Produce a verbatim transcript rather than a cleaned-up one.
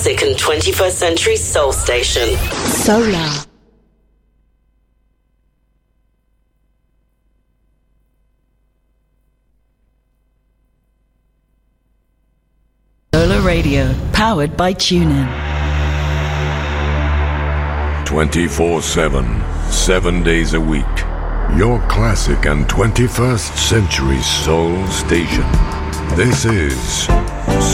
Second twenty-first Century Soul Station. Solar. Solar Radio, powered by TuneIn. twenty-four seven, seven days a week. Your classic and twenty-first century soul station. This is